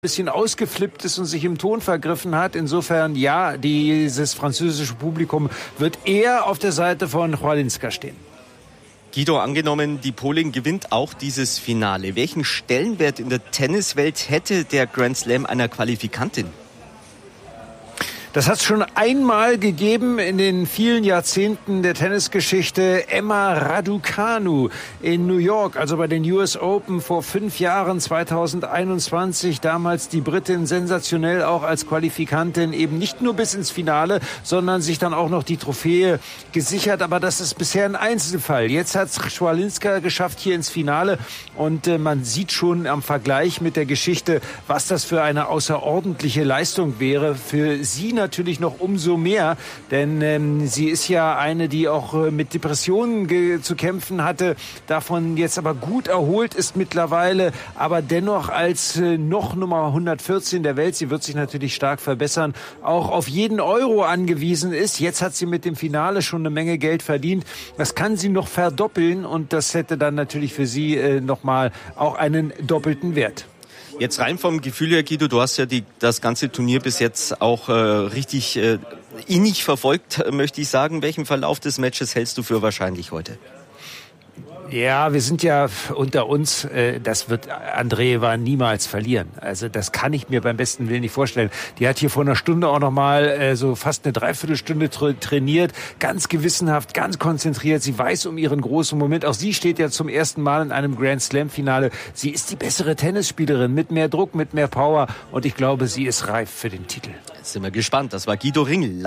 bisschen ausgeflippt ist und sich im Ton vergriffen hat. Insofern, ja, dieses französische Publikum wird eher auf der Seite von Chwalinska stehen. Guido, angenommen, die Polin gewinnt auch dieses Finale. Welchen Stellenwert in der Tenniswelt hätte der Grand Slam einer Qualifikantin? Das hat es schon einmal gegeben in den vielen Jahrzehnten der Tennisgeschichte. Emma Raducanu in New York, also bei den US Open vor 5 Jahren, 2021. Damals die Britin sensationell auch als Qualifikantin eben nicht nur bis ins Finale, sondern sich dann auch noch die Trophäe gesichert. Aber das ist bisher ein Einzelfall. Jetzt hat es Chwalinska geschafft hier ins Finale. Und man sieht schon am Vergleich mit der Geschichte, was das für eine außerordentliche Leistung wäre. Für sie natürlich noch umso mehr, denn sie ist ja eine, die auch mit Depressionen zu kämpfen hatte, davon jetzt aber gut erholt ist mittlerweile, aber dennoch als noch Nummer 114 der Welt, sie wird sich natürlich stark verbessern, auch auf jeden Euro angewiesen ist. Jetzt hat sie mit dem Finale schon eine Menge Geld verdient. Das kann sie noch verdoppeln und das hätte dann natürlich für sie nochmal auch einen doppelten Wert. Jetzt rein vom Gefühl her, Guido, du hast ja das ganze Turnier bis jetzt auch richtig innig verfolgt, möchte ich sagen. Welchen Verlauf des Matches hältst du für wahrscheinlich heute? Ja, wir sind ja unter uns, das wird Andreeva niemals verlieren. Also das kann ich mir beim besten Willen nicht vorstellen. Die hat hier vor einer Stunde auch noch mal so fast eine Dreiviertelstunde trainiert, ganz gewissenhaft, ganz konzentriert. Sie weiß um ihren großen Moment. Auch sie steht ja zum ersten Mal in einem Grand Slam-Finale. Sie ist die bessere Tennisspielerin mit mehr Druck, mit mehr Power und ich glaube, sie ist reif für den Titel. Jetzt sind wir gespannt. Das war Guido Ringel.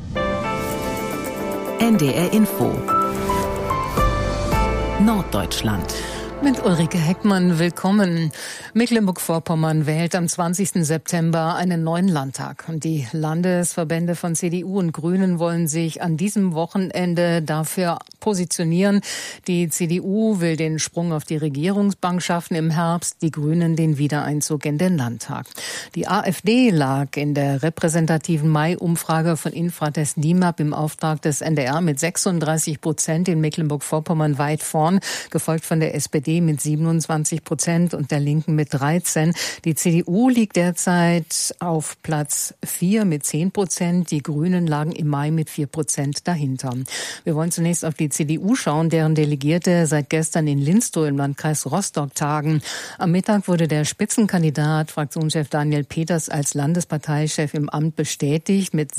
NDR Info Norddeutschland. Mit Ulrike Heckmann, willkommen. Mecklenburg-Vorpommern wählt am 20. September einen neuen Landtag. Und die Landesverbände von CDU und Grünen wollen sich an diesem Wochenende dafür positionieren. Die CDU will den Sprung auf die Regierungsbank schaffen im Herbst, die Grünen den Wiedereinzug in den Landtag. Die AfD lag in der repräsentativen Mai-Umfrage von Infratest DIMAP im Auftrag des NDR mit 36% in Mecklenburg-Vorpommern weit vorn, gefolgt von der SPD mit 27% und der Linken mit 13%. Die CDU liegt derzeit auf Platz 4 mit 10%. Die Grünen lagen im Mai mit 4% dahinter. Wir wollen zunächst auf die CDU schauen, deren Delegierte seit gestern in Linstow im Landkreis Rostock tagen. Am Mittag wurde der Spitzenkandidat, Fraktionschef Daniel Peters, als Landesparteichef im Amt bestätigt mit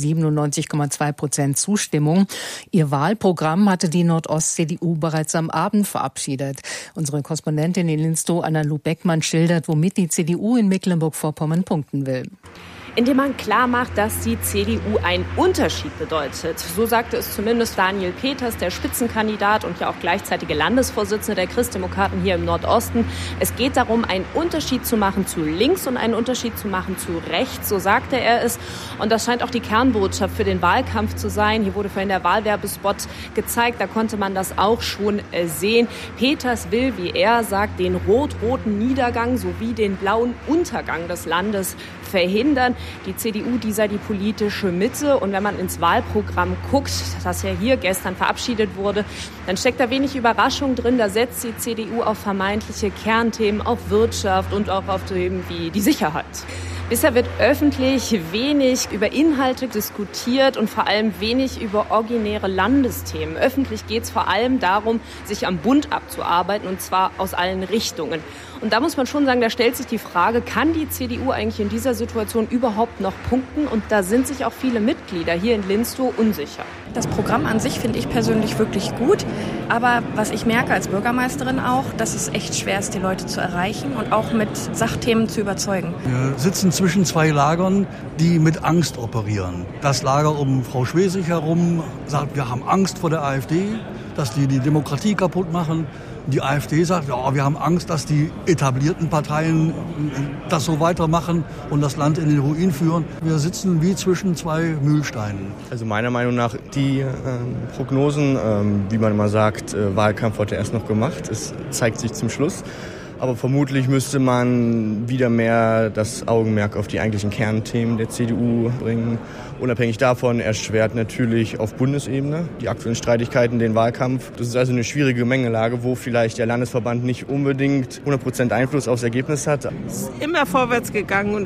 97,2% Zustimmung. Ihr Wahlprogramm hatte die Nordost-CDU bereits am Abend verabschiedet. Unsere Korrespondentin in Linstow, Anna-Lu Beckmann, schildert, womit die CDU in Mecklenburg-Vorpommern punkten will. Indem man klar macht, dass die CDU einen Unterschied bedeutet. So sagte es zumindest Daniel Peters, der Spitzenkandidat und ja auch gleichzeitige Landesvorsitzende der Christdemokraten hier im Nordosten. Es geht darum, einen Unterschied zu machen zu links und einen Unterschied zu machen zu rechts, so sagte er es. Und das scheint auch die Kernbotschaft für den Wahlkampf zu sein. Hier wurde vorhin der Wahlwerbespot gezeigt, da konnte man das auch schon sehen. Peters will, wie er sagt, den rot-roten Niedergang sowie den blauen Untergang des Landes verhindern. Die CDU, die sei die politische Mitte. Und wenn man ins Wahlprogramm guckt, das ja hier gestern verabschiedet wurde, dann steckt da wenig Überraschung drin. Da setzt die CDU auf vermeintliche Kernthemen, auf Wirtschaft und auch auf Themen wie die Sicherheit. Bisher wird öffentlich wenig über Inhalte diskutiert und vor allem wenig über originäre Landesthemen. Öffentlich geht es vor allem darum, sich am Bund abzuarbeiten, und zwar aus allen Richtungen. Und da muss man schon sagen, da stellt sich die Frage, kann die CDU eigentlich in dieser Situation überhaupt noch punkten? Und da sind sich auch viele Mitglieder hier in Linstow unsicher. Das Programm an sich finde ich persönlich wirklich gut. Aber was ich merke als Bürgermeisterin auch, dass es echt schwer ist, die Leute zu erreichen und auch mit Sachthemen zu überzeugen. Wir sitzen zwischen zwei Lagern, die mit Angst operieren. Das Lager um Frau Schwesig herum sagt, wir haben Angst vor der AfD, dass die Demokratie kaputt machen. Die AfD sagt, ja, wir haben Angst, dass die etablierten Parteien das so weitermachen und das Land in den Ruin führen. Wir sitzen wie zwischen zwei Mühlsteinen. Also meiner Meinung nach die Prognosen, wie man immer sagt, Wahlkampf heute erst noch gemacht. Es zeigt sich zum Schluss. Aber vermutlich müsste man wieder mehr das Augenmerk auf die eigentlichen Kernthemen der CDU bringen. Unabhängig davon erschwert natürlich auf Bundesebene die aktuellen Streitigkeiten den Wahlkampf. Das ist also eine schwierige Gemengelage, wo vielleicht der Landesverband nicht unbedingt 100% Einfluss aufs Ergebnis hat. Es ist immer vorwärts gegangen und